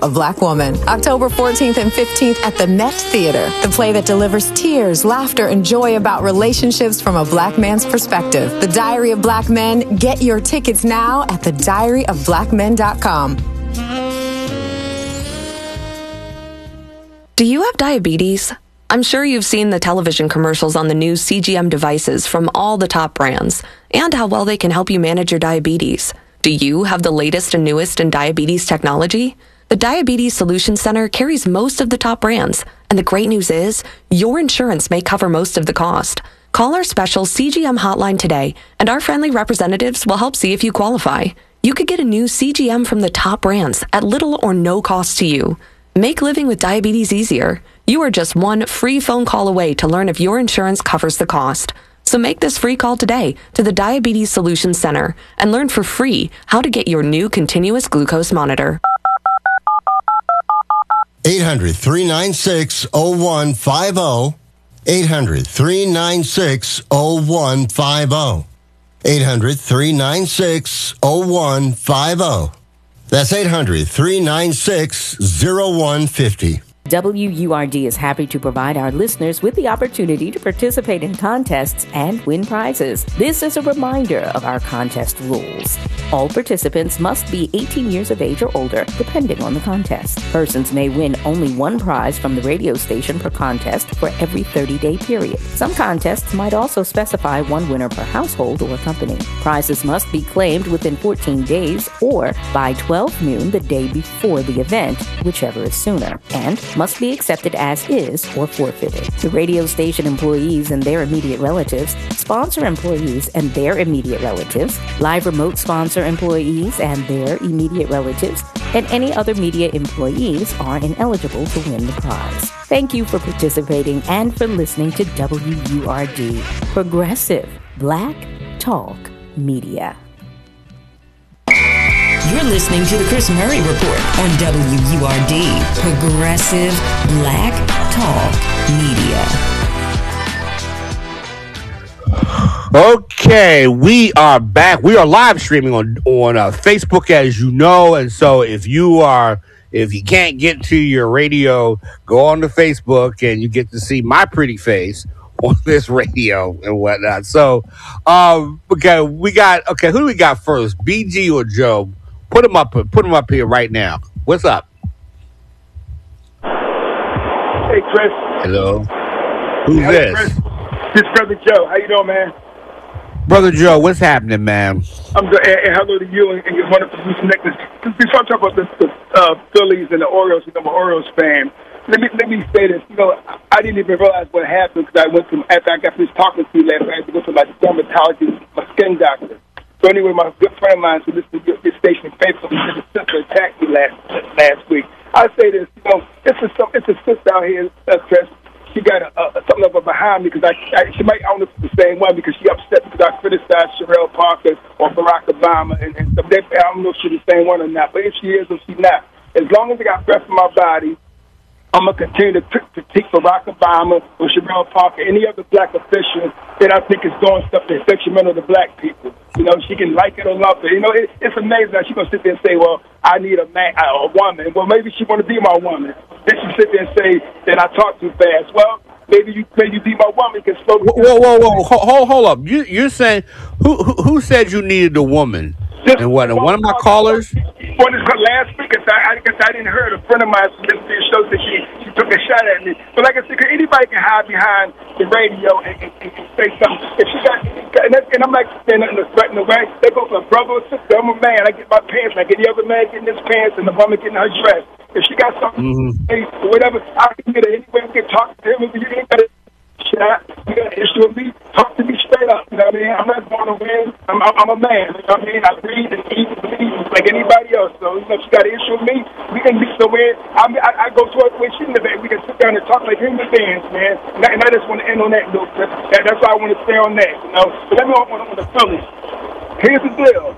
A Black Woman. October 14th and 15th at the Met Theater. The play that delivers tears, laughter, and joy about relationships from a black man's perspective. The Diary of Black Men. Get your tickets now at thediaryofblackmen.com. Do you have diabetes? I'm sure you've seen the television commercials on the new CGM devices from all the top brands and how well they can help you manage your diabetes. Do you have the latest and newest in diabetes technology? The Diabetes Solutions Center carries most of the top brands, and the great news is your insurance may cover most of the cost. Call our special CGM hotline today, and our friendly representatives will help see if you qualify. You could get a new CGM from the top brands at little or no cost to you. Make living with diabetes easier. You are just one free phone call away to learn if your insurance covers the cost. So make this free call today to the Diabetes Solutions Center and learn for free how to get your new continuous glucose monitor. 800-396-0150. 800-396-0150. 800-396-0150. That's 800-396-0150. WURD is happy to provide our listeners with the opportunity to participate in contests and win prizes. This is a reminder of our contest rules. All participants must be 18 years of age or older, depending on the contest. Persons may win only one prize from the radio station per contest for every 30-day period. Some contests might also specify one winner per household or company. Prizes must be claimed within 14 days or by 12 noon the day before the event, whichever is sooner, and must be accepted as is or forfeited. The radio station employees and their immediate relatives, sponsor employees and their immediate relatives, live remote sponsor employees and their immediate relatives, and any other media employees are ineligible to win the prize. Thank you for participating and for listening to WURD, Progressive Black Talk Media. You're listening to the Chris Murray Report on WURD, Progressive Black Talk Media. Okay, we are back. We are live streaming on Facebook, as you know, and so if you can't get to your radio, go on to Facebook and you get to see my pretty face on this radio and whatnot. So, who do we got first, BG or Joe? Put him up here right now. What's up? Hey, Chris. Hello. Who's this? Chris. This is Brother Joe. How you doing, man? Brother Joe, what's happening, man? I'm good. And hello to you and your wonderful Houston Necklace. Before I talk about the Phillies and the Orioles, I'm an Orioles fan. Let me say this. I didn't even realize what happened because after I got finished talking to you last night, I had to go to my dermatologist, my skin doctor. So anyway, my good friend of mine who listened to this station faithfully, his sister attacked me last week. I say this, it's a sister out here, Chris. She got something of her behind me because she might own it the same one because she upset because I criticized Sherelle Parker or Barack Obama and stuff. I don't know if she's the same one or not, but if she is or she's not, as long as I got breath in my body, I'm going to continue to critique Barack Obama or Sherelle Parker, any other black official that I think is doing stuff that's detrimental to black people. She can like it or love it. It's amazing that she's going to sit there and say, well, I need a woman. Well, maybe she want to be my woman. Then she sit there and say that I talk too fast. Well, maybe you be my woman. Whoa. Hold up. You're saying, who said you needed a woman? And what? One of my callers? Well, last week, I didn't hear a friend of mine listening to the show that she took a shot at me. But like I said, anybody can hide behind the radio and say something. If she got, and I'm not saying nothing to threaten the way. They go for a brother or sister. I'm a man. I get my pants like any other man getting his pants and the woman getting her dress. If she got something, or whatever, I can get it anyway. We can talk to him. You ain't got to shot. You got an issue with me? Talk to me straight up. You know what I mean? I'm not going to win. I'm a man. You know what I mean? I breathe and eat and bleed like anybody else. So, if she got an issue with me, we can be somewhere. I go to where she lives at. We can sit down and talk like human beings, man. And I just want to end on that note. That's why I want to stay on that, But let me on the Phillies. Here's the deal.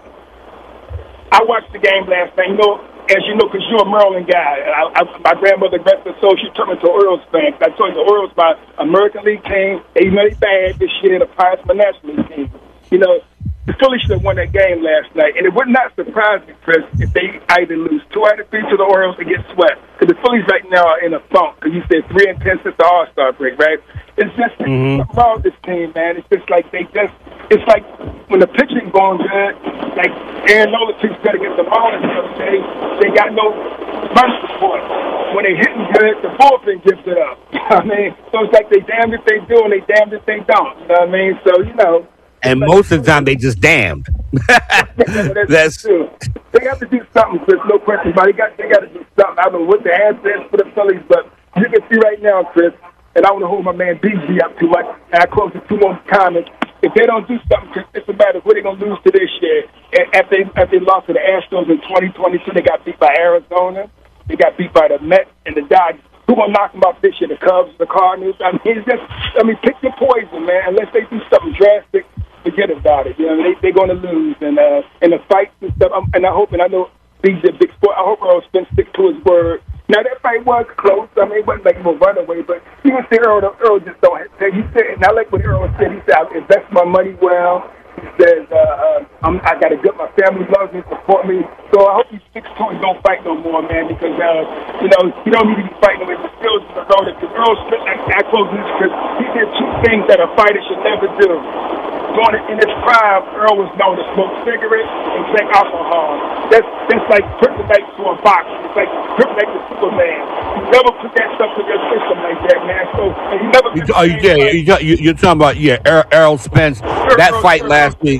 I watched the game last night. As you know, because you're a Maryland guy. My grandmother, Greta, so she turned me to Orioles fan. I told you the Orioles, my American League team, they bad this year, the Pirates, my National League team. the Phillies should have won that game last night. And it would not surprise me, Chris, if they either lose 2 out of 3 to the Orioles and get swept. Because the Phillies right now are in a funk. Because you said 3-10 since the All-Star break, right? It's just something wrong with this team, man. It's just like it's like when the pitching going good, like Aaron Nola pitched better against the Marlins the other day, they got no run support. When they hitting good, the bullpen gives it up. You know what I mean? So it's like they damned if they do and they damned if they don't. You know what I mean? So, you know. And most of the time, they just damned. That's true. They have to do something, Chris. No question about it. They got to do something. I don't know what the answer is for the Phillies, but you can see right now, Chris, and I don't want to hold my man BG up too much, and I close with 2 more comments. If they don't do something, Chris, it's a matter of what they're going to lose to this year. After they lost to the Astros in 2022, they got beat by Arizona. They got beat by the Mets and the Dodgers. Who going to knock them off this year? The Cubs, the Cardinals? Pick your poison, man. Unless they do something drastic, forget about it. You know, they're going to lose. And the fights and stuff, and I hope, and I know BJ a big sport, I hope Earl Spence stick to his word. Now, that fight was close. I mean, it wasn't like he was run away, but you can see Earl just don't hesitate. He said, and I like what Earl said. He said, I invest my money well. He says, I got to get my family loves me, support me. So I hope he sticks to it and don't fight no more, man, because, you don't need to be fighting with the skills of the road. Because Earl Spence, I close this because he did 2 things that a fighter should never do. In his prime, Earl was known to smoke cigarettes and drink alcohol. That's like kryptonite to a boxer. It's like kryptonite to Superman. You never put that stuff in your system like that, man. So and he never. You're talking about Errol Spence. That fight last week.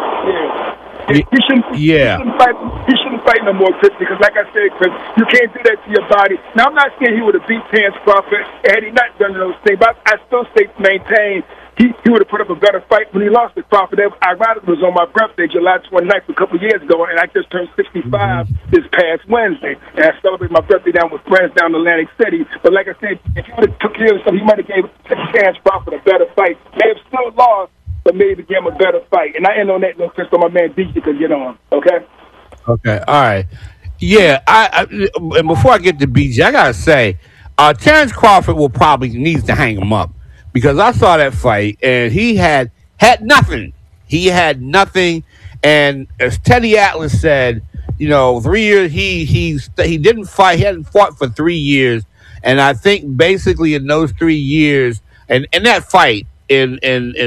He shouldn't fight no more, Chris, because like I said, Chris, you can't do that to your body. Now, I'm not saying he would have beat Terrence Crawford had he not done those things, but I still maintain he would have put up a better fight when he lost to Crawford. Ironically, it was on my birthday, July 29th, a couple of years ago, and I just turned 65 this past Wednesday. And I celebrated my birthday down with friends down in Atlantic City. But like I said, if he would have took care of himself, he might have gave Terrence Crawford a better fight. May have still lost, but maybe gave him a better fight. And I end on that note, Chris, so my man DJ can get on. Okay? Okay, all right. Yeah, and before I get to BJ, I got to say, Terrence Crawford needs to hang him up. Because I saw that fight, and he had nothing. He had nothing, and as Teddy Atlas said, 3 years he didn't fight. He hadn't fought for 3 years, and I think basically in those 3 years, and that fight in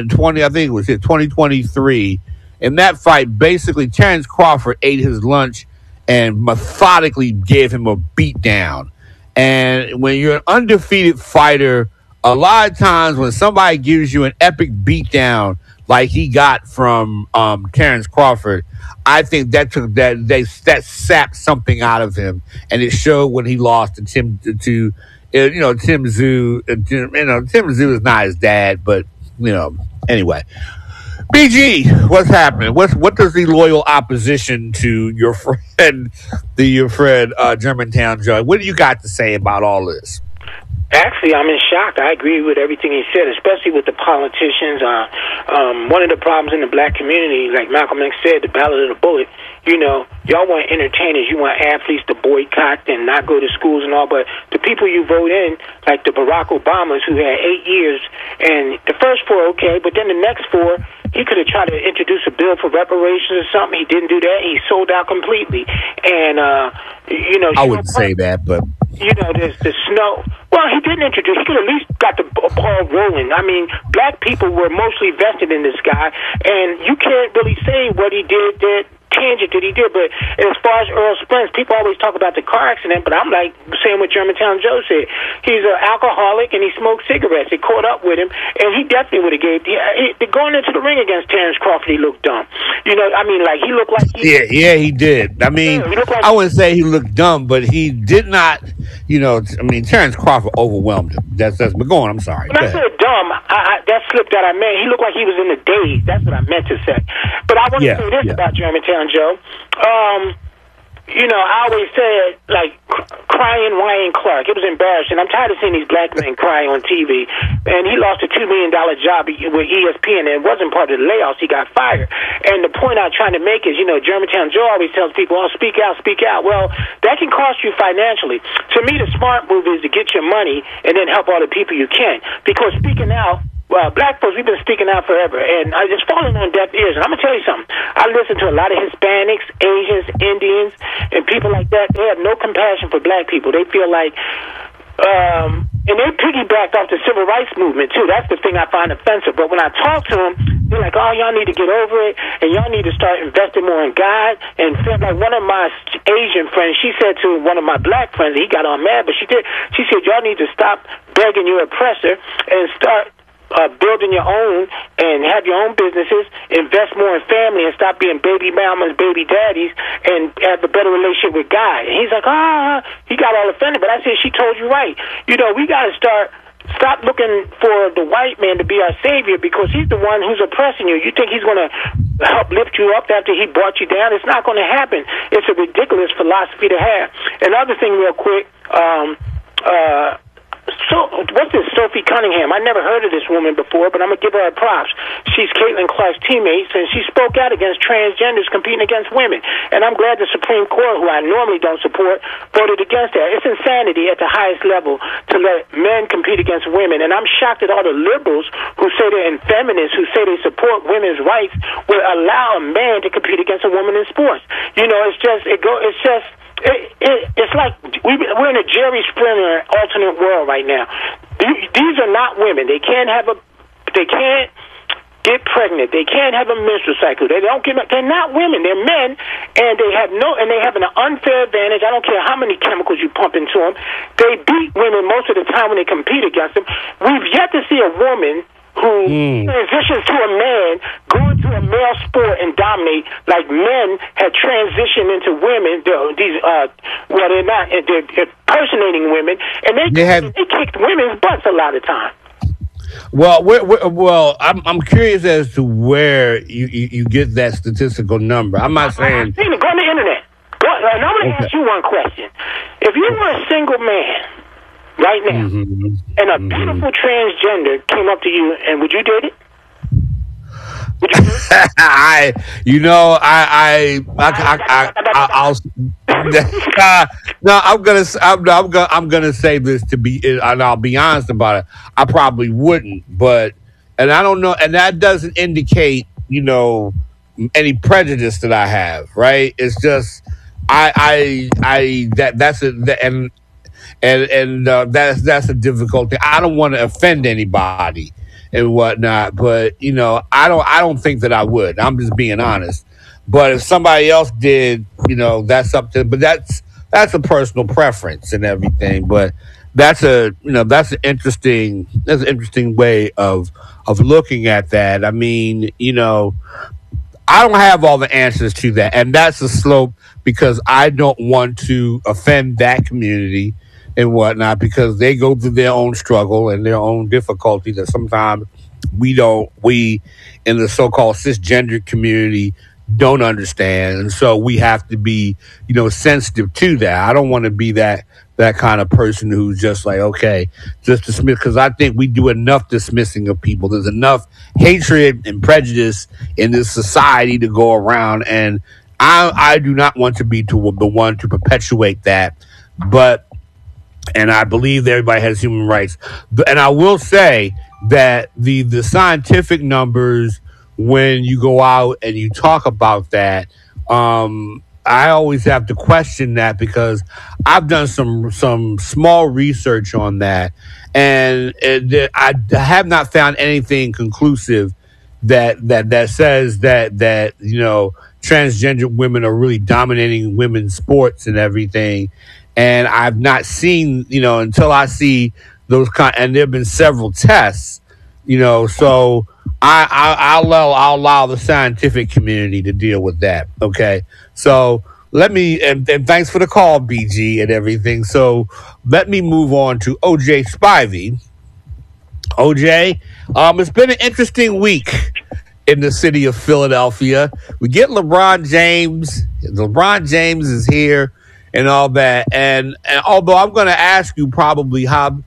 2023, in that fight, basically Terrence Crawford ate his lunch and methodically gave him a beat down. And when you're an undefeated fighter, a lot of times when somebody gives you an epic beatdown like he got from Terrence Crawford, I think that sapped something out of him, and it showed when he lost to Tim Tszyu. Tim Tszyu is not his dad, but anyway. BG, what's happening? What does the loyal opposition to your friend Germantown Joe? What do you got to say about all this? Actually, I'm in shock. I agree with everything he said, especially with the politicians. One of the problems in the black community, like Malcolm X said, the ballot of the bullet, y'all want entertainers, you want athletes to boycott and not go to schools and all, but the people you vote in, like the Barack Obamas, who had 8 years, and the first 4, okay, but then the next 4, he could have tried to introduce a bill for reparations or something. He didn't do that. He sold out completely. And, I wouldn't say that, but... there's the snow. Well, he didn't introduce. He could at least got the ball rolling. I mean, black people were mostly vested in this guy, and you can't really say what he did that tangent that he did. But as far as Earl Spence, people always talk about the car accident, but I'm like saying what Germantown Joe said. He's an alcoholic, and he smoked cigarettes. It caught up with him, and he definitely would have gave... going into the ring against Terrence Crawford, he looked dumb. He looked like... Yeah, he did. I mean, I wouldn't say he looked dumb, but he did not... Terrence Crawford overwhelmed him. But go on, I'm sorry. When I said dumb, that slipped out. I meant he looked like he was in the daze. That's what I meant to say. But I want to say this about Germantown Joe. I always said, crying Ryan Clark. It was embarrassing. I'm tired of seeing these black men cry on TV. And he lost a $2 million job with ESPN, and it wasn't part of the layoffs. He got fired. And the point I'm trying to make is, Germantown Joe always tells people, speak out, speak out. Well, that can cost you financially. To me, the smart move is to get your money and then help all the people you can. Because speaking out black folks, we've been speaking out forever, and it's falling on deaf ears. And I'm gonna tell you something. I listen to a lot of Hispanics, Asians, Indians, and people like that. They have no compassion for black people. They feel like, and they piggybacked off the civil rights movement too. That's the thing I find offensive. But when I talk to them, they're like, "Oh, y'all need to get over it, and y'all need to start investing more in God." And like one of my Asian friends, she said to one of my black friends, he got all mad, but she said, "Y'all need to stop begging your oppressor and start building your own and have your own businesses, invest more in family, and stop being baby mamas, baby daddies, and have a better relationship with God." And he's like, he got all offended. But I said, she told you right. You know, we got to stop looking for the white man to be our savior, because he's the one who's oppressing you. You think he's going to help lift you up after he brought you down? It's not going to happen. It's a ridiculous philosophy to have. Another thing real quick, so what's this, Sophie Cunningham? I never heard of this woman before, but I'm going to give her her props. She's Caitlin Clark's teammate, and she spoke out against transgenders competing against women. And I'm glad the Supreme Court, who I normally don't support, voted against that. It's insanity at the highest level to let men compete against women. And I'm shocked at all the liberals who say they're and feminists who say they support women's rights will allow a man to compete against a woman in sports. You know, it's like we're in a Jerry Springer alternate world right now. These are not women. They can't get pregnant. They can't have a menstrual cycle. They're not women. They're men, and they have an unfair advantage. I don't care how many chemicals you pump into them. They beat women most of the time when they compete against them. We've yet to see a woman who transitions to a man, going to a male sport and dominate like men had transitioned into women. They're not. They're impersonating women, and they kicked women's butts a lot of time. Well, I'm curious as to where you get that statistical number. I'm not saying. Go on the internet. And I'm going to ask you one question. If you were a single man right now, and a beautiful transgender came up to you, and would you date it? Would you do it? I'm gonna say this and I'll be honest about it. I probably wouldn't, and I don't know, and that doesn't indicate, any prejudice that I have, right? It's just that's a difficult thing. I don't want to offend anybody and whatnot, but I don't think that I would. I'm just being honest. But if somebody else did, that's up to. But that's a personal preference and everything. But that's an interesting way of looking at that. I mean, I don't have all the answers to that, and that's a slope because I don't want to offend that community and whatnot, because they go through their own struggle and their own difficulty that sometimes we in the so-called cisgender community don't understand. And so we have to be, sensitive to that. I don't want to be that kind of person who's just like, okay, just dismiss, because I think we do enough dismissing of people. There's enough hatred and prejudice in this society to go around, and I do not want to be the one to perpetuate that. And I believe that everybody has human rights. And I will say that the scientific numbers, when you go out and you talk about that, I always have to question that, because I've done some small research on that, and I have not found anything conclusive that says that transgender women are really dominating women's sports and everything. And I've not seen, until I see those and there have been several tests, so I'll allow the scientific community to deal with that. Okay. So and thanks for the call, BG, and everything. So let me move on to OJ Spivey. OJ, it's been an interesting week in the city of Philadelphia. We get LeBron James. LeBron James is here and all that. And although I'm going to ask you probably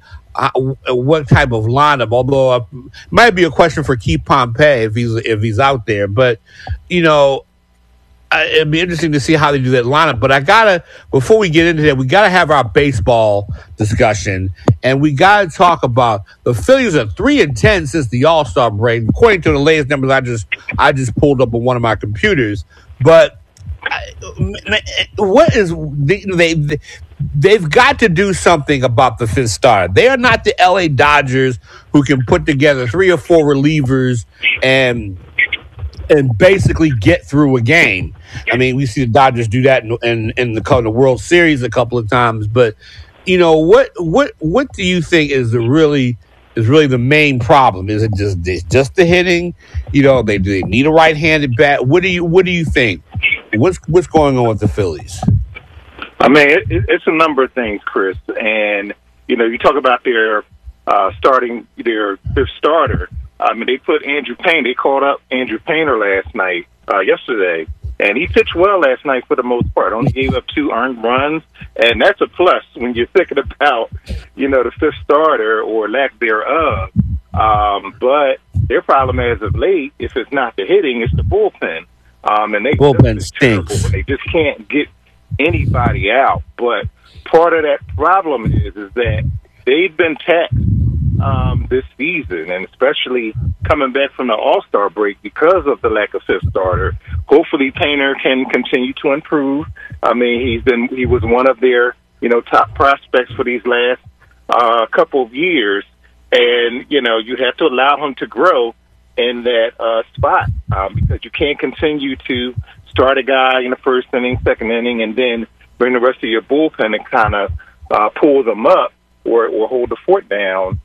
what type of lineup, although it might be a question for Keith Pompey if he's out there. But, it'd be interesting to see how they do that lineup. But before we get into that, we gotta have our baseball discussion, and we gotta talk about the Phillies are 3-10 since the All-Star break, according to the latest numbers I just pulled up on one of my computers. But what is they've got to do something about the fifth starter. They are not the LA Dodgers who can put together 3 or 4 relievers and basically get through a game. I mean, we see the Dodgers do that in the World Series a couple of times. But what do you think is really the main problem? Is it just the hitting? They need a right-handed bat. What do you think? What's going on with the Phillies? I mean, it's a number of things, Chris. And you talk about their fifth starter. I mean, they put Andrew Painter. They called up Andrew Painter yesterday, and he pitched well last night for the most part. Only gave up 2 earned runs, and that's a plus when you're thinking about, the fifth starter or lack thereof. But their problem as of late, if it's not the hitting, it's the bullpen. And bullpen stinks. They just can't get anybody out. But part of that problem is that they've been taxed this season, and especially coming back from the All-Star break because of the lack of fifth starter. Hopefully Painter can continue to improve. I mean, he was one of their, top prospects for these last couple of years, and, you have to allow him to grow in that spot because you can't continue to start a guy in the first inning, second inning, and then bring the rest of your bullpen and kind of pull them up or hold the fort down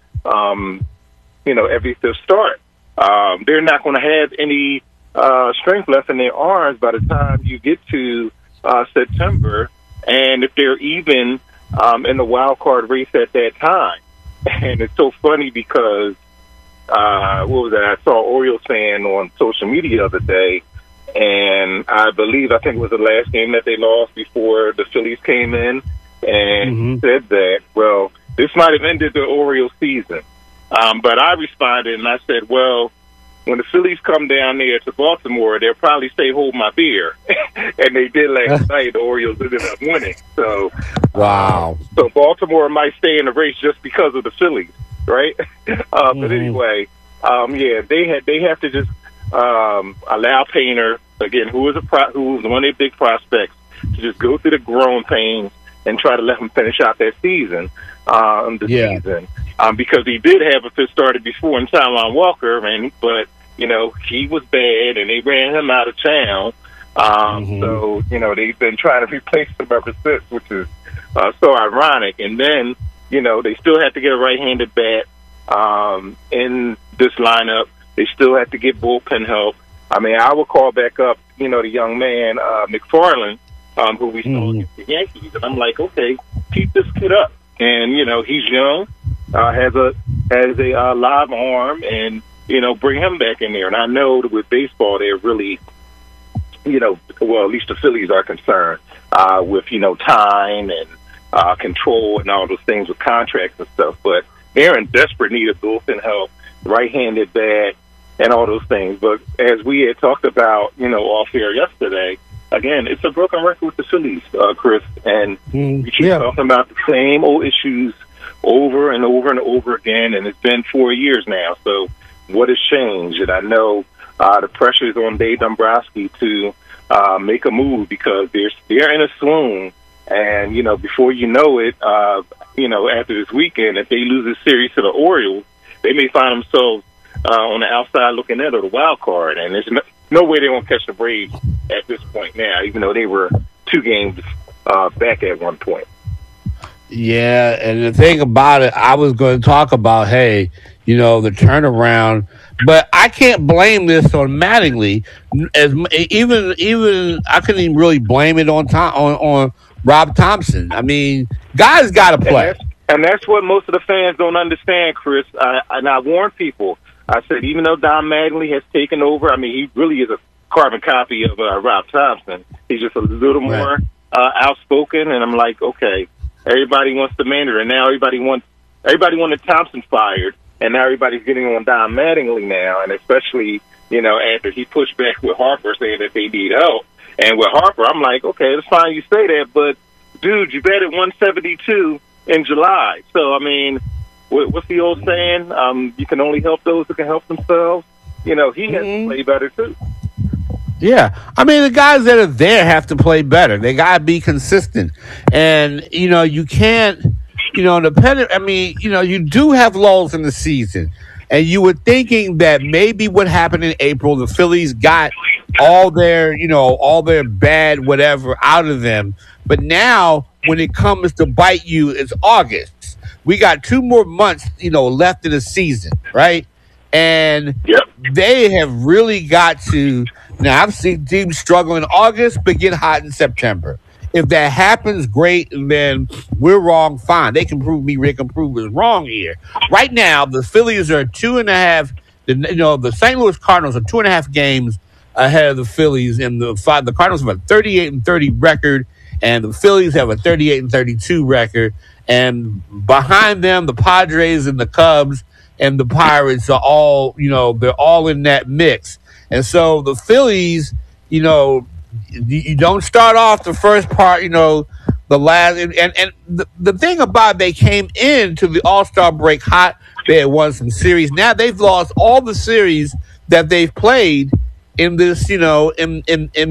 every fifth start. They're not going to have any strength left in their arms by the time you get to September, and if they're even in the wild card race at that time. And it's so funny because what was that? I saw Orioles fan on social media the other day, and I think it was the last game that they lost before the Phillies came in, and said that, well, this might have ended the Orioles season. But I responded and I said, well, when the Phillies come down there to Baltimore, they'll probably say, hold my beer. And they did last night. The Orioles ended up winning. So, wow. So Baltimore might stay in the race just because of the Phillies, right? But anyway, they have to just allow Painter, again, who is one of their big prospects, to just go through the growing pains and try to let him finish out that season. Season, because he did have a fifth starter before in Taijuan Walker, but he was bad and they ran him out of town. So they've been trying to replace him ever since, which is so ironic. And then they still have to get a right-handed bat in this lineup. They still have to get bullpen help. I mean, I will call back up the young man McFarland, who we saw against the Yankees, and I'm like, okay, keep this kid up. And he's young, has a live arm, and bring him back in there. And I know that with baseball, they're really, well, at least the Phillies are concerned with time and control and all those things with contracts and stuff. But they're in desperate need of bullpen help, right-handed bat, and all those things. But as we had talked about, off air yesterday, again, it's a broken record with the Phillies, Chris, and we keep talking about the same old issues over and over and over again, and it's been 4 years now. So what has changed? And I know the pressure is on Dave Dombrowski to make a move because they're in a swoon, and before you know it, after this weekend, if they lose this series to the Orioles, they may find themselves on the outside looking in, or the wild card, and there's no way they won't catch the Braves at this point now, even though they were 2 games back at one point. Yeah, and the thing about it, I was going to talk about, the turnaround, but I can't blame this on Mattingly. Even I couldn't even really blame it on Rob Thompson. I mean, guys got to play. And that's what most of the fans don't understand, Chris. And I warn people. I said, even though Don Mattingly has taken over, I mean, he really is a carbon copy of Rob Thompson. He's just a little more outspoken, and I'm like, okay, everybody wants the manager, and now everybody wanted Thompson fired, and now everybody's getting on Don Mattingly now, and especially, after he pushed back with Harper saying that they need help, And with Harper, I'm like, okay, it's fine you say that, but dude, you batted 172 in July. So, I mean, what's the old saying? You can only help those who can help themselves. You know, he has to play better, too. Yeah. I mean, the guys that are there have to play better. They got to be consistent. And, you know, you can't, you know, you do have lulls in the season. And you were thinking that maybe what happened in April, the Phillies got all their bad whatever out of them. But now, when it comes to bite you, it's August. We got 2 more months, you know, left in the season, right? And they have really got to. Now, I've seen teams struggle in August, but get hot in September. If that happens, great. And then we're wrong. Fine. They can prove me. Rick can prove us wrong here. Right now, the Phillies are 2.5. The St. Louis Cardinals are 2.5 games ahead of the Phillies, and the Cardinals have a 38-30 record, and the Phillies have a 38-32 record. And behind them, the Padres and the Cubs and the Pirates are all, you know, they're all in that mix. And so the Phillies, you know, you don't start off the first part, you know, the last. And the thing about it, they came into the All-Star break hot. They had won some series. Now they've lost all the series that they've played in this, you know, since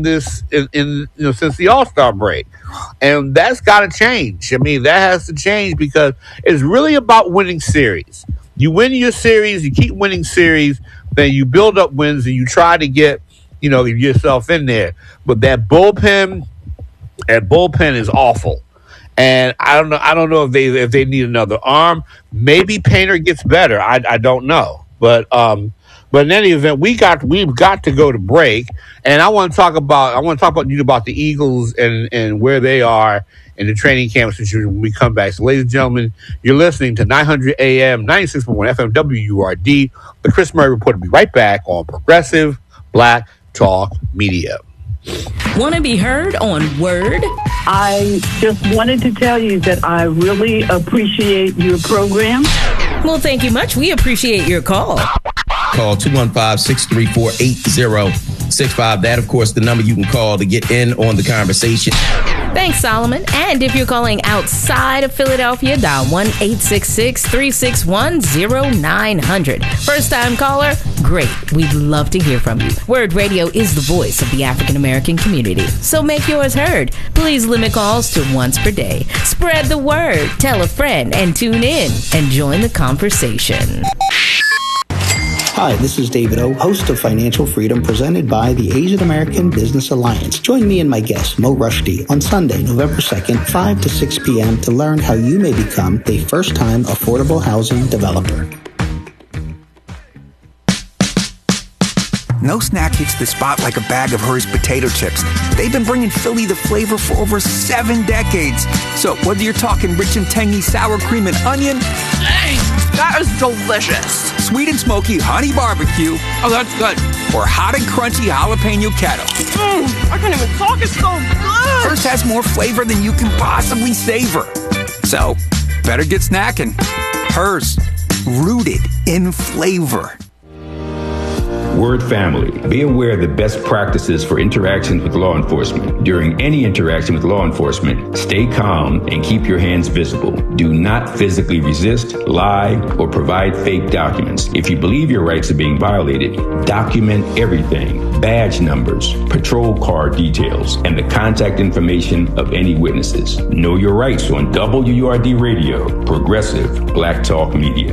the All-Star break. And that's got to change. I mean, that has to change because it's really about winning series. You win your series, you keep winning series, then you build up wins and you try to get, you know, yourself in there. But that bullpen is awful. And I don't know if they need another arm. Maybe Painter gets better. I don't know. But in any event, we've got to go to break. And I want to talk about the Eagles and where they are in the training camp when we come back. So, ladies and gentlemen, you're listening to 900 AM, 96.1 FM WURD. The Chris Murray Report will be right back on Progressive Black Talk Media. Want to be heard on Word? I just wanted to tell you that I really appreciate your program. Well, thank you much. We appreciate your call. Call 215-634-8065. That, of course, the number you can call to get in on the conversation. Thanks, Solomon. And if you're calling outside of Philadelphia, dial 1-866-361-0900. First-time caller? Great. We'd love to hear from you. Word Radio is the voice of the African-American community. So make yours heard. Please limit calls to once per day. Spread the word. Tell a friend and tune in and join the conversation. Hi, this is David O, host of Financial Freedom, presented by the Asian American Business Alliance. Join me and my guest, Mo Rushdie, on Sunday, November 2nd, 5 to 6 p.m. to learn how you may become a first-time affordable housing developer. No snack hits the spot like a bag of Hurry's potato chips. They've been bringing Philly the flavor for over 7 decades. So whether you're talking rich and tangy sour cream and onion, that is delicious. Sweet and smoky honey barbecue, oh, that's good. Or hot and crunchy jalapeno kettle. I can't even talk, it's so good. Hers has more flavor than you can possibly savor. So, better get snacking. Hers, rooted in flavor. Word family, be aware of the best practices for interactions with law enforcement. During any interaction with law enforcement, stay calm and keep your hands visible. Do not physically resist, lie, or provide fake documents. If you believe your rights are being violated, document everything. Badge numbers, patrol car details, and the contact information of any witnesses. Know your rights on WURD Radio, Progressive Black Talk Media.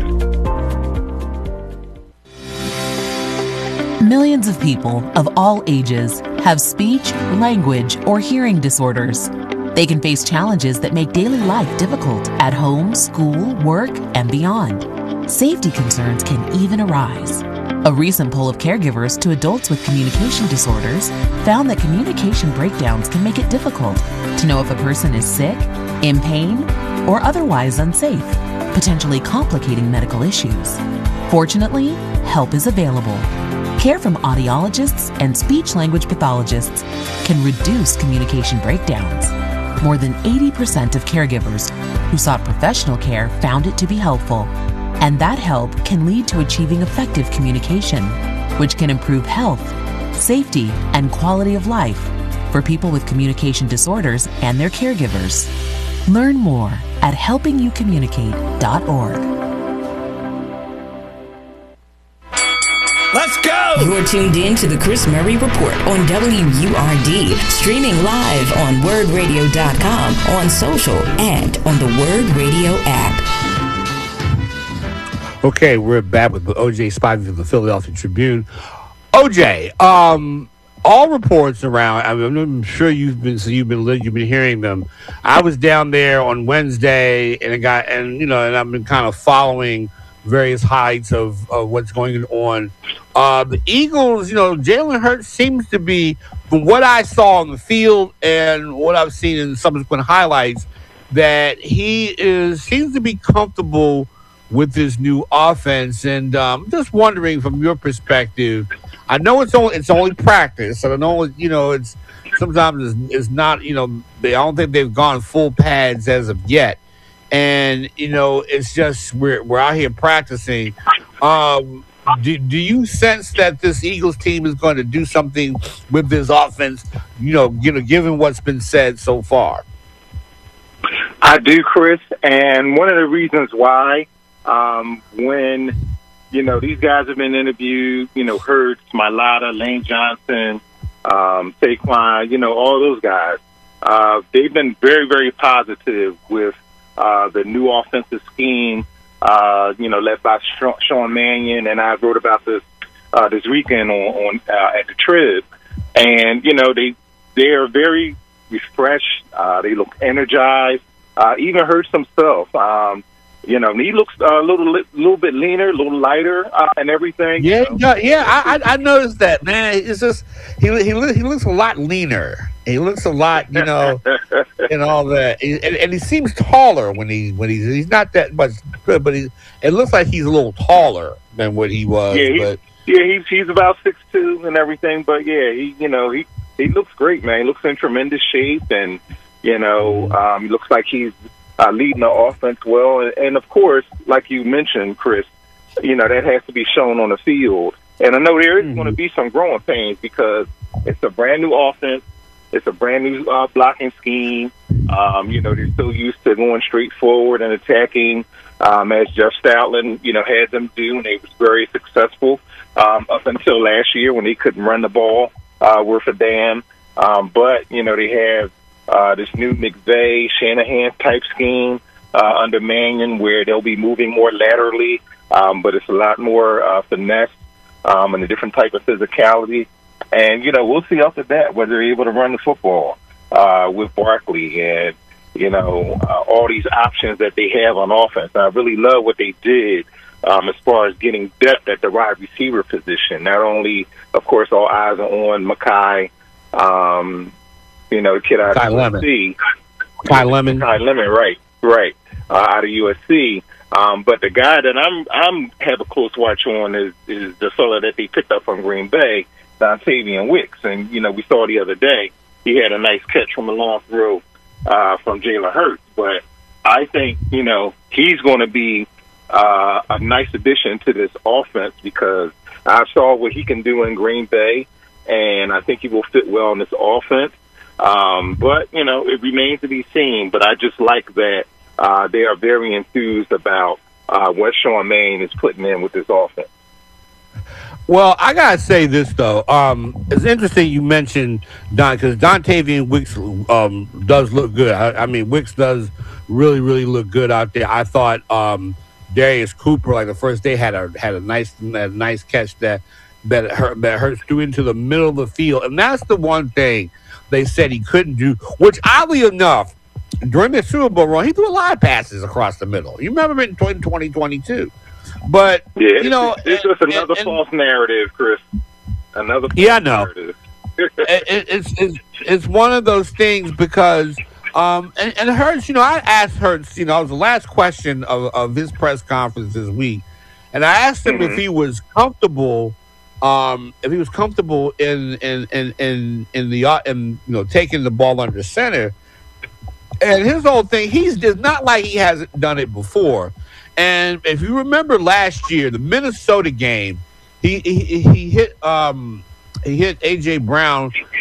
Millions of people of all ages have speech, language, or hearing disorders. They can face challenges that make daily life difficult at home, school, work, and beyond. Safety concerns can even arise. A recent poll of caregivers to adults with communication disorders found that communication breakdowns can make it difficult to know if a person is sick, in pain, or otherwise unsafe, potentially complicating medical issues. Fortunately, help is available. Care from audiologists and speech-language pathologists can reduce communication breakdowns. More than 80% of caregivers who sought professional care found it to be helpful, and that help can lead to achieving effective communication, which can improve health, safety, and quality of life for people with communication disorders and their caregivers. Learn more at helpingyoucommunicate.org. Let's go! You're tuned in to the Chris Murray Report on WURD, streaming live on wordradio.com, on social, and on the Word Radio app. Okay, we're back with OJ Spivey of the Philadelphia Tribune. OJ, all reports around. I'm sure you've been hearing them. I was down there on Wednesday, and I've been kind of following various heights of what's going on. The Eagles, Jalen Hurts seems to be, from what I saw on the field and what I've seen in subsequent highlights, that he seems to be comfortable with this new offense. And I'm just wondering, from your perspective, I know it's only practice, and I know it's sometimes it's not. I don't think they've gone full pads as of yet. And it's just we're out here practicing. Do you sense that this Eagles team is going to do something with this offense? Given what's been said so far. I do, Chris, and one of the reasons why, when these guys have been interviewed, Hurts, Mailata, Lane Johnson, Saquon, all those guys, they've been very, very positive with the new offensive scheme, led by Sean Mannion, and I wrote about this this weekend on at the Trib, and they are very refreshed. They look energized. Even Hurts himself, he looks a little bit leaner, a little lighter, and everything. I noticed that, man. It's just he looks a lot leaner. He looks a lot, and all that, and he seems taller when he's not that much good, but it looks like he's a little taller than what he was. He's about 6'2" and everything, but he looks great, man. He looks in tremendous shape, and he looks like he's leading the offense well, and of course, like you mentioned, Chris, that has to be shown on the field. And I know there is going to be some growing pains because it's a brand new offense. It's a brand new blocking scheme. They're still used to going straight forward and attacking, as Jeff Stoutland, had them do, and they was very successful up until last year when they couldn't run the ball worth a damn. But they have this new McVay, Shanahan type scheme under Mannion, where they'll be moving more laterally, but it's a lot more finesse and a different type of physicality. And, we'll see after that whether they're able to run the football with Barkley and, all these options that they have on offense. And I really love what they did as far as getting depth at the wide receiver position. Not only, of course, all eyes are on Mekhi, the kid out of USC. Kai Lemon, right, out of USC. But the guy that I'm have a close watch on is the fellow that they picked up from Green Bay, Dontavian Wicks. And, we saw the other day, he had a nice catch from a long throw from Jalen Hurts. But I think, he's going to be a nice addition to this offense because I saw what he can do in Green Bay, and I think he will fit well in this offense. But, it remains to be seen. But I just like that they are very enthused about what Sean Mannion is putting in with this offense. Well, I gotta say this though. It's interesting you mentioned because Dontavian Wicks does look good. I mean, Wicks does really, really look good out there. I thought Darius Cooper, like the first day, had a nice catch that Hurts threw into the middle of the field, and that's the one thing they said he couldn't do. Which, oddly enough, during the Super Bowl run, he threw a lot of passes across the middle. You remember it in 2022. But it's just another false narrative, Chris. Another false narrative. It's one of those things because and Hurts, I asked Hurts, it was the last question of his press conference this week, and I asked him if he was comfortable, in taking the ball under center. And his whole thing, it's not like he hasn't done it before. And if you remember last year, the Minnesota game, he hit AJ Brown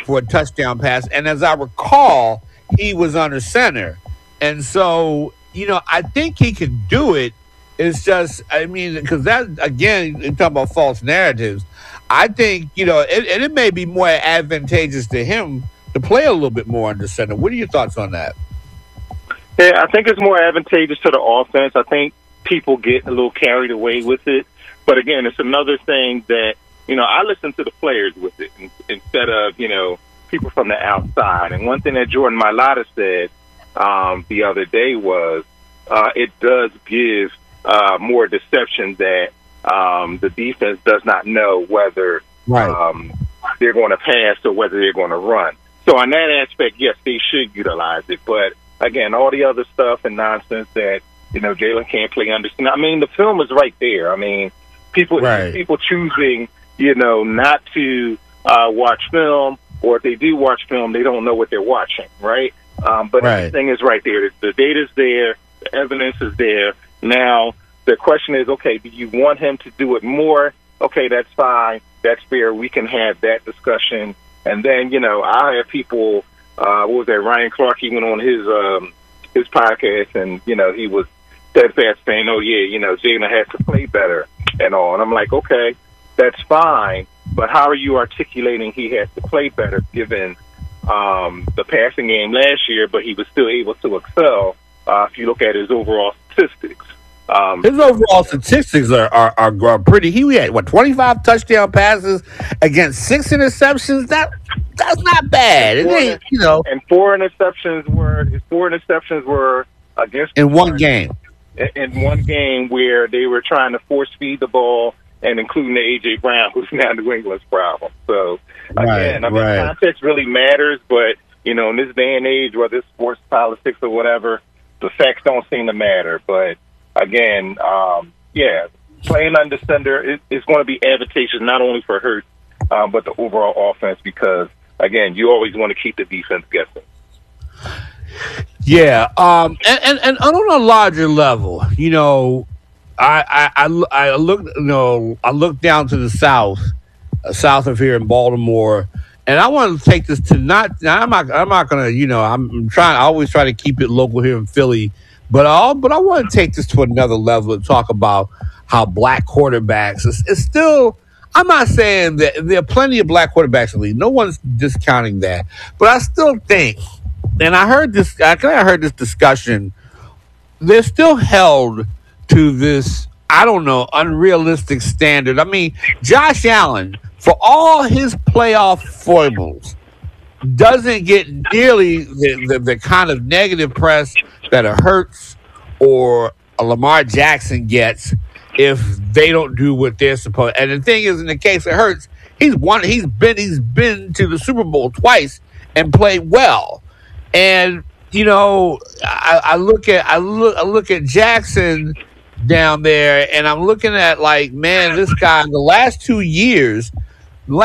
for a touchdown pass. And as I recall, he was under center. And so, I think he can do it. It's just, because that, again, you're talking about false narratives. I think, it may be more advantageous to him to play a little bit more under center. What are your thoughts on that? Yeah, I think it's more advantageous to the offense. I think people get a little carried away with it. But again, it's another thing that, I listen to the players with it instead of, people from the outside. And one thing that Jordan Mailata said the other day was it does give more deception that the defense does not know whether they're going to pass or whether they're going to run. So on that aspect, yes, they should utilize it. But again, all the other stuff and nonsense that, Jalen can't play under. The film is right there. People choosing, not to watch film, or if they do watch film, they don't know what they're watching, right? But everything is right there. The data's there. The evidence is there. Now, the question is, okay, do you want him to do it more? Okay, that's fine. That's fair. We can have that discussion. And then, I have people, what was that, Ryan Clark, he went on his podcast, and, he was steadfast saying, oh, yeah, Jalen has to play better and all. And I'm like, okay, that's fine, but how are you articulating he has to play better given the passing game last year, but he was still able to excel if you look at his overall statistics. His overall statistics are pretty. He had 25 touchdown passes against 6 interceptions. That's not bad. It ain't, And 4 interceptions were against in one game. In one game where they were trying to force feed the ball, and including the A.J. Brown, who's now New England's problem. So again, context really matters, but in this day and age, whether it's sports, politics, or whatever, the facts don't seem to matter. But again, playing under center is going to be advantageous not only for Hurts, but the overall offense, because, again, you always want to keep the defense guessing. Yeah, and on a larger level, I look down to the south of here in Baltimore, and I want to take this to I'm not gonna, I always try to keep it local here in Philly. But I want to take this to another level and talk about how black quarterbacks is still. I'm not saying that there are plenty of black quarterbacks in the league. No one's discounting that. But I still think, and I heard this discussion, they're still held to this, unrealistic standard. Josh Allen, for all his playoff foibles, doesn't get nearly the kind of negative press that a Hurts or a Lamar Jackson gets if they don't do what they're supposed. And the thing is, in the case of Hurts, he's been to the Super Bowl twice and played well. And I look at Jackson down there, and I'm looking at this guy in the last 2 years. The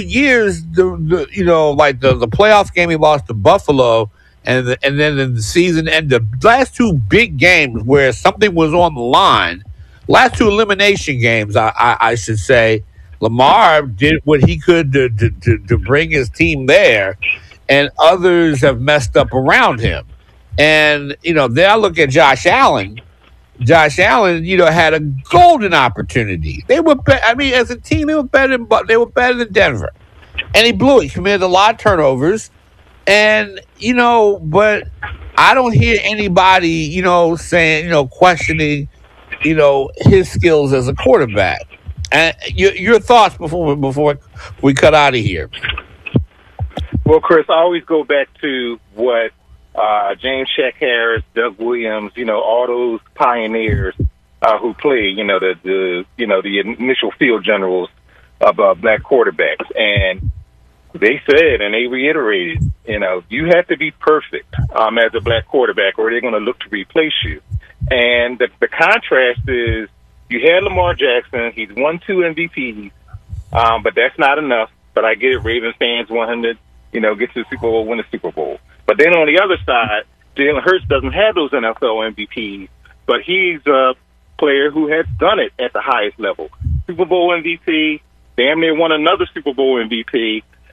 playoff game he lost to Buffalo, and then in the season, and the last 2 big games where something was on the line, last 2 elimination games, I should say, Lamar did what he could to bring his team there, and others have messed up around him. And then I look at Josh Allen. Josh Allen, had a golden opportunity. They were, as a team, they were better than Denver, and he blew it. He committed a lot of turnovers, and but I don't hear anybody, saying, questioning, his skills as a quarterback. And your thoughts before we cut out of here. Well, Chris, I always go back to what James Shaq Harris, Doug Williams, all those pioneers who played, the initial field generals of black quarterbacks. And they said, and they reiterated, you have to be perfect as a black quarterback, or they're going to look to replace you. And the contrast is, you had Lamar Jackson. He's won 2 MVPs, but that's not enough. But I get it. Ravens fans want him to, get to the Super Bowl, win the Super Bowl. But then on the other side, Jalen Hurts doesn't have those NFL MVPs, but he's a player who has done it at the highest level. Super Bowl MVP, damn near won another Super Bowl MVP.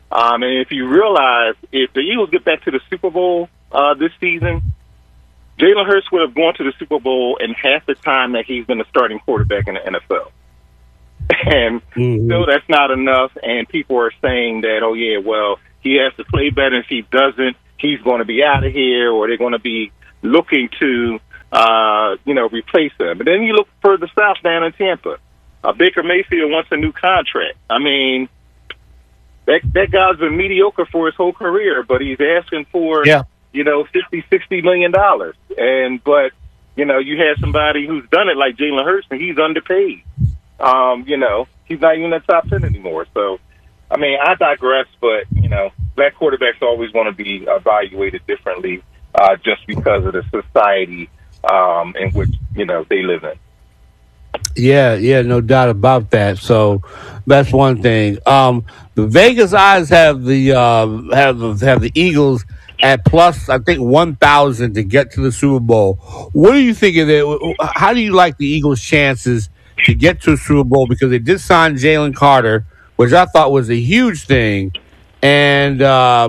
And if you realize, if the Eagles get back to the Super Bowl this season, Jalen Hurts would have gone to the Super Bowl in half the time that he's been the starting quarterback in the NFL. And still, that's not enough. And people are saying that, oh, yeah, well, he has to play better. If he doesn't, he's going to be out of here, or they're going to be looking to, replace him. But then you look further south down in Tampa. Baker Mayfield wants a new contract. I mean, that guy's been mediocre for his whole career, but he's asking for, $50-60 million. But you have somebody who's done it like Jalen Hurts, and he's underpaid. He's not even in the top 10 anymore. So, I mean, I digress, but, black quarterbacks always want to be evaluated differently just because of the society in which, they live in. Yeah, no doubt about that. So that's one thing. The Vegas odds have the Eagles at plus, I think, 1,000 to get to the Super Bowl. What do you think of it? How do you like the Eagles' chances to get to the Super Bowl? Because they did sign Jalen Carter, which I thought was a huge thing, and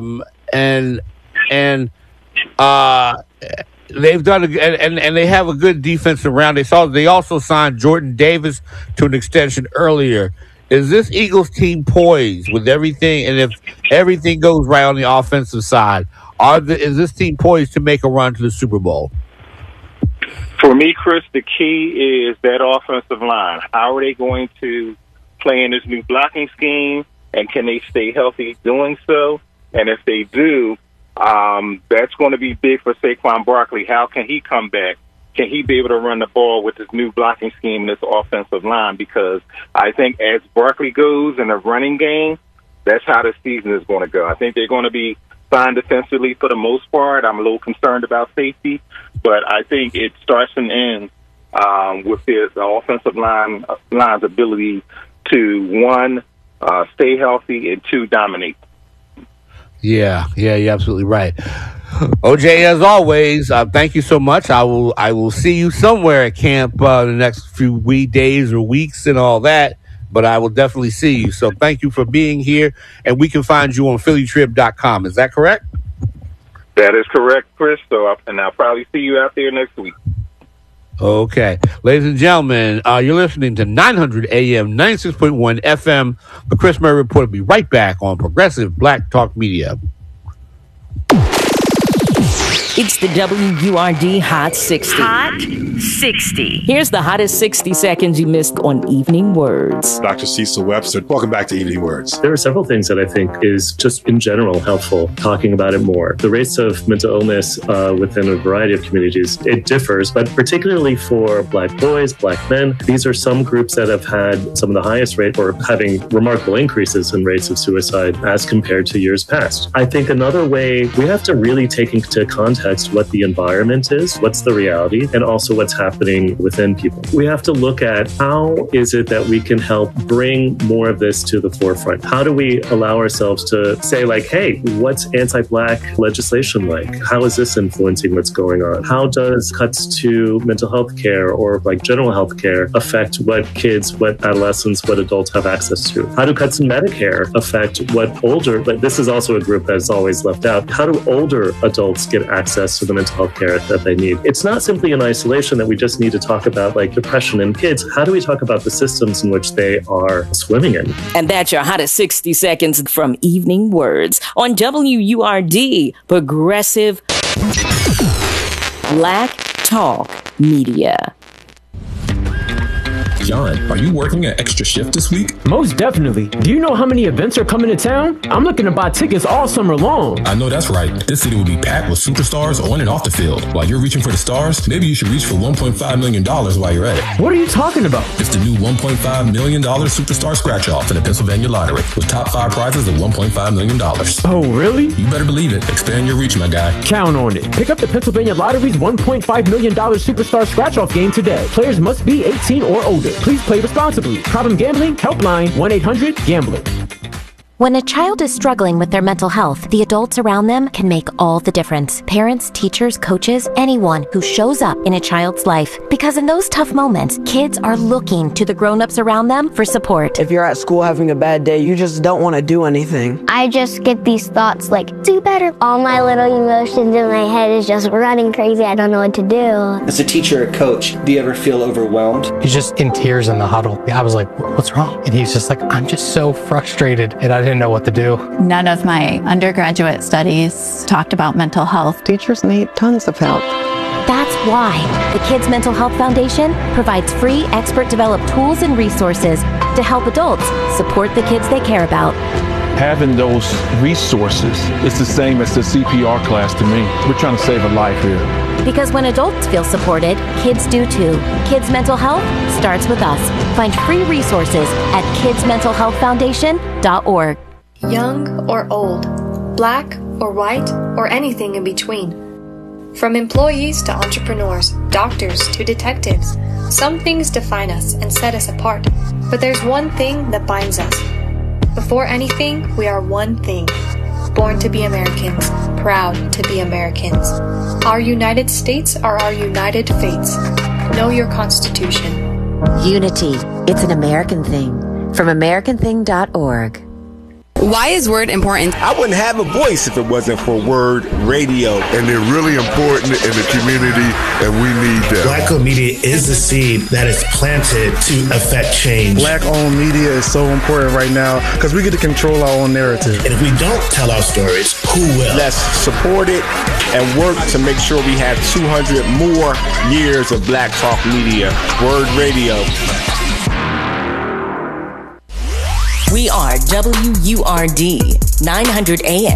they've done and they have a good defense around. They also signed Jordan Davis to an extension earlier. Is this Eagles team poised with everything? And if everything goes right on the offensive side, is this team poised to make a run to the Super Bowl? For me, Chris, the key is that offensive line. How are they going to play in this new blocking scheme, and can they stay healthy doing so? And if they do, that's going to be big for Saquon Barkley. How can he come back? Can he be able to run the ball with this new blocking scheme and this offensive line? Because I think as Barkley goes in the running game, that's how the season is going to go. I think they're going to be fine defensively for the most part. I'm a little concerned about safety, but I think it starts and ends with the offensive line's ability to, one, stay healthy, and two, dominate. Yeah, you're absolutely right. OJ, as always, thank you so much. I will see you somewhere at camp the next few days or weeks and all that, but I will definitely see you. So thank you for being here, and we can find you on phillytrib.com. Is that correct? That is correct, Chris. And I'll probably see you out there next week. Okay. Ladies and gentlemen, you're listening to 900 AM, 96.1 FM. The Chris Murray Report will be right back on Progressive Black Talk Media. It's the WURD Hot 60. Hot 60. Here's the hottest 60 seconds you missed on Evening Words. Dr. Cecil Webster, welcome back to Evening Words. There are several things that I think is just in general helpful, talking about it more. The rates of mental illness within a variety of communities, it differs, but particularly for Black boys, Black men, these are some groups that have had some of the highest rate or having remarkable increases in rates of suicide as compared to years past. I think another way we have to really take into context what the environment is, what's the reality, and also what's happening within people. We have to look at how is it that we can help bring more of this to the forefront? How do we allow ourselves to say like, hey, what's anti-Black legislation like? How is this influencing what's going on? How does cuts to mental health care or like general health care affect what kids, what adolescents, what adults have access to? How do cuts in Medicare affect what older, but this is also a group that is always left out. How do older adults get access to the mental health care that they need? It's not simply in isolation that we just need to talk about like depression in kids. How do we talk about the systems in which they are swimming in? And that's your hottest 60 seconds from Evening Words on WURD, Progressive Black Talk Media. John, are you working an extra shift this week? Most definitely. Do you know how many events are coming to town? I'm looking to buy tickets all summer long. I know that's right. This city will be packed with superstars on and off the field. While you're reaching for the stars, maybe you should reach for $1.5 million while you're at it. What are you talking about? It's the new $1.5 million Superstar Scratch-Off in the Pennsylvania Lottery with top 5 prizes of $1.5 million. Oh, really? You better believe it. Expand your reach, my guy. Count on it. Pick up the Pennsylvania Lottery's $1.5 million Superstar Scratch-Off game today. Players must be 18 or older. Please play responsibly. Problem gambling? Helpline 1-800-GAMBLER. When a child is struggling with their mental health, the adults around them can make all the difference. Parents, teachers, coaches, anyone who shows up in a child's life. Because in those tough moments, kids are looking to the grown-ups around them for support. If you're at school having a bad day, you just don't want to do anything. I just get these thoughts like, do better. All my little emotions in my head is just running crazy. I don't know what to do. As a teacher or coach, do you ever feel overwhelmed? He's just in tears in the huddle. I was like, what's wrong? And he's just like, I'm just so frustrated, and I didn't know what to do. None of my undergraduate studies talked about mental health. Teachers need tons of help. That's why the Kids Mental Health Foundation provides free expert-developed tools and resources to help adults support the kids they care about. Having those resources is the same as the CPR class to me. We're trying to save a life here. Because when adults feel supported, kids do too. Kids Mental Health starts with us. Find free resources at kidsmentalhealthfoundation.org. Young or old, black or white, or anything in between. From employees to entrepreneurs, doctors to detectives, some things define us and set us apart, but there's one thing that binds us. Before anything, we are one thing. Born to be Americans, proud to be Americans. Our United States are our united fates. Know your Constitution. Unity. It's an American thing. From AmericanThing.org. Why is Word important? I wouldn't have a voice if it wasn't for Word Radio. And they're really important in the community, and we need them. Black-owned media is the seed that is planted to affect change. Black-owned media is so important right now because we get to control our own narrative. And if we don't tell our stories, who will? Let's support it and work to make sure we have 200 more years of Black Talk Media. Word Radio. We are WURD 900 AM